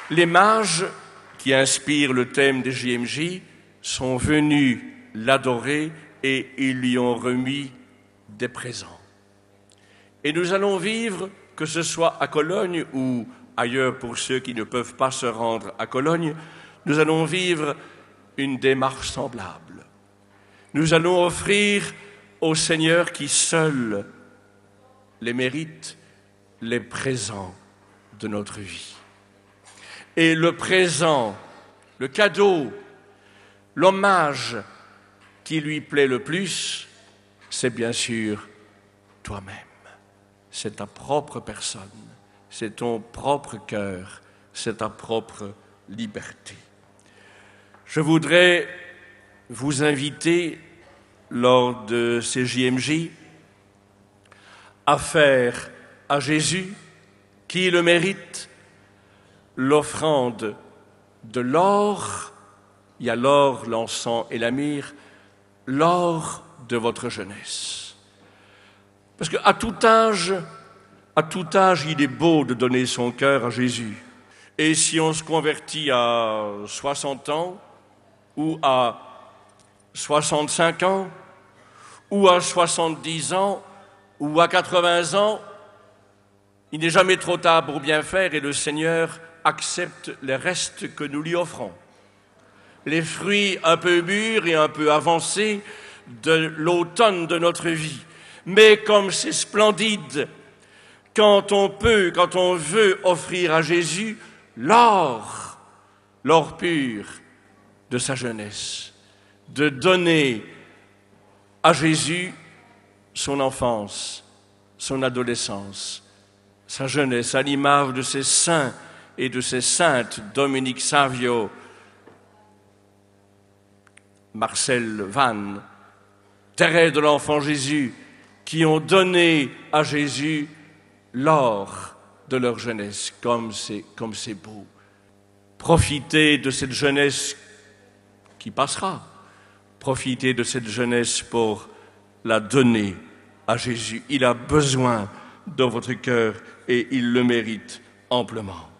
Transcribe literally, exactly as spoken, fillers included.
Les mages qui inspirent le thème des J M J sont venus l'adorer et ils lui ont remis des présents. Et nous allons vivre, que ce soit à Cologne ou ailleurs pour ceux qui ne peuvent pas se rendre à Cologne, nous allons vivre une démarche semblable. Nous allons offrir au Seigneur qui seul les mérite, les présents de notre vie. Et le présent, le cadeau, l'hommage qui lui plaît le plus, c'est bien sûr toi-même. C'est ta propre personne, c'est ton propre cœur, c'est ta propre liberté. Je voudrais vous inviter, lors de ces J M J, à faire à Jésus, qui le mérite, l'offrande de l'or, il y a l'or, l'encens et la myrrhe, l'or de votre jeunesse. Parce qu'à tout âge, à tout âge, il est beau de donner son cœur à Jésus. Et si on se convertit à soixante ans, ou à soixante-cinq ans, ou à soixante-dix ans, ou à quatre-vingts ans, il n'est jamais trop tard pour bien faire et le Seigneur accepte les restes que nous lui offrons. Les fruits un peu mûrs et un peu avancés de l'automne de notre vie. Mais comme c'est splendide, quand on peut, quand on veut offrir à Jésus l'or, l'or pur de sa jeunesse, de donner à Jésus son enfance, son adolescence, sa jeunesse, à l'image de ces saints et de ces saintes, Dominique Savio, Marcel Vannes, Thérèse de l'Enfant Jésus, qui ont donné à Jésus l'or de leur jeunesse, comme c'est, comme c'est beau. Profitez de cette jeunesse qui passera. Profitez de cette jeunesse pour la donner à Jésus. Il a besoin de votre cœur et il le mérite amplement.